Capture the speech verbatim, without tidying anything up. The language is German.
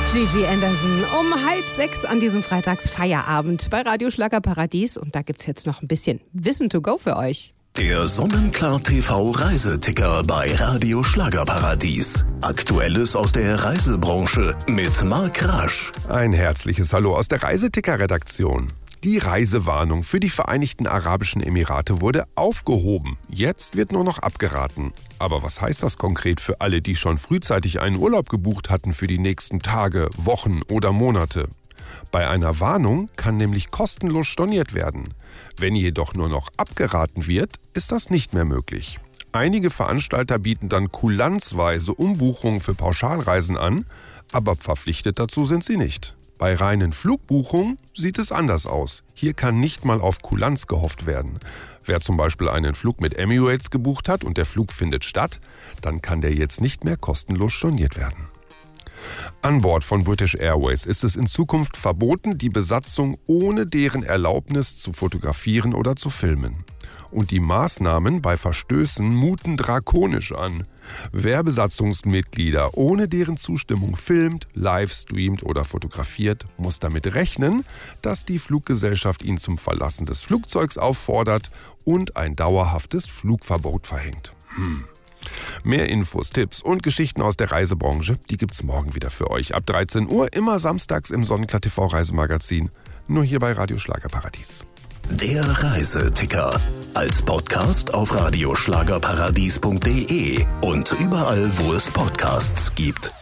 Gigi Anderson um halb sechs an diesem Freitagsfeierabend bei Radio Schlagerparadies. Und da gibt's jetzt noch ein bisschen Wissen to go für euch. Der Sonnenklar T V Reiseticker bei Radio Schlagerparadies. Aktuelles aus der Reisebranche mit Marc Rasch. Ein herzliches Hallo aus der Reiseticker-Redaktion. Die Reisewarnung für die Vereinigten Arabischen Emirate wurde aufgehoben. Jetzt wird nur noch abgeraten. Aber was heißt das konkret für alle, die schon frühzeitig einen Urlaub gebucht hatten für die nächsten Tage, Wochen oder Monate? Bei einer Warnung kann nämlich kostenlos storniert werden. Wenn jedoch nur noch abgeraten wird, ist das nicht mehr möglich. Einige Veranstalter bieten dann kulanzweise Umbuchungen für Pauschalreisen an, aber verpflichtet dazu sind sie nicht. Bei reinen Flugbuchungen sieht es anders aus. Hier kann nicht mal auf Kulanz gehofft werden. Wer zum Beispiel einen Flug mit Emirates gebucht hat und der Flug findet statt, dann kann der jetzt nicht mehr kostenlos storniert werden. An Bord von British Airways ist es in Zukunft verboten, die Besatzung ohne deren Erlaubnis zu fotografieren oder zu filmen. Und die Maßnahmen bei Verstößen muten drakonisch an. Wer Besatzungsmitglieder ohne deren Zustimmung filmt, live streamt oder fotografiert, muss damit rechnen, dass die Fluggesellschaft ihn zum Verlassen des Flugzeugs auffordert und ein dauerhaftes Flugverbot verhängt. Hm. Mehr Infos, Tipps und Geschichten aus der Reisebranche, die gibt's morgen wieder für euch. Ab dreizehn Uhr, immer samstags im Sonnenklar T V Reisemagazin. Nur hier bei Radio Schlagerparadies. Der Reiseticker. Als Podcast auf radioschlagerparadies punkt de und überall, wo es Podcasts gibt.